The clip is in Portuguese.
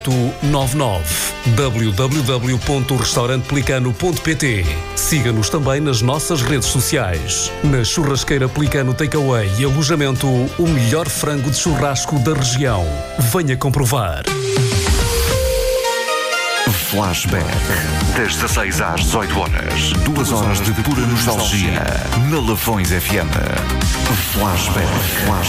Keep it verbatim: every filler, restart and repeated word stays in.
nove nove w w w ponto restaurante pelicano ponto p t. Siga-nos também nas nossas redes sociais. Na Churrasqueira Pelicano Takeaway e alojamento, o melhor frango de churrasco da região. Venha comprovar. Flashback. Das dezasseis às dezoito horas. Duas horas de pura nostalgia. Na Lafões F M. Flashback. Flashback.